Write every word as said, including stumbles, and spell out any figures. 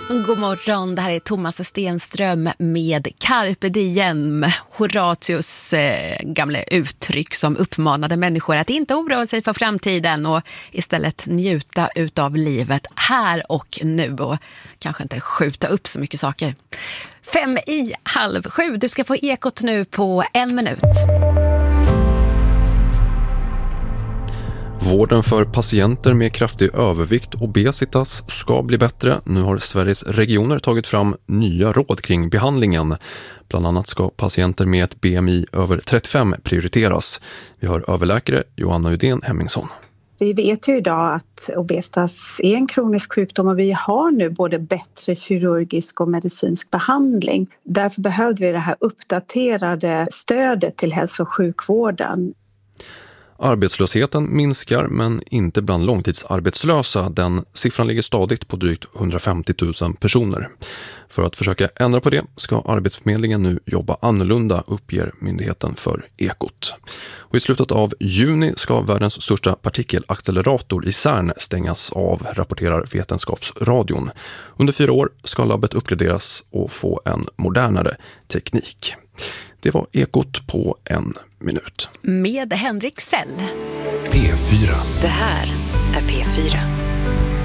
God morgon, det här är Thomas Stenström med Carpe Diem, Horatius eh, gamla uttryck som uppmanade människor att inte oroa sig för framtiden och istället njuta utav livet här och nu och kanske inte skjuta upp så mycket saker. Fem i halv sju, du ska få Ekot nu på en minut. Vården för patienter med kraftig övervikt och obesitas ska bli bättre. Nu har Sveriges regioner tagit fram nya råd kring behandlingen. Bland annat ska patienter med ett B M I över trettiofem prioriteras. Vi har överläkare Johanna Udén Hemmingsson. Vi vet ju idag att obesitas är en kronisk sjukdom och vi har nu både bättre kirurgisk och medicinsk behandling. Därför behövde vi det här uppdaterade stödet till hälso- och sjukvården. Arbetslösheten minskar men inte bland långtidsarbetslösa. Den siffran ligger stadigt på drygt hundrafemtio tusen personer. För att försöka ändra på det ska Arbetsförmedlingen nu jobba annorlunda, uppger myndigheten för Ekot. Och i slutet av juni ska världens största partikelaccelerator i CERN stängas av, rapporterar Vetenskapsradion. Under fyra år ska labbet uppgraderas och få en modernare teknik. Det var Ekot på en minut. Med Henrik Sell. P fyra. Det här är P fyra.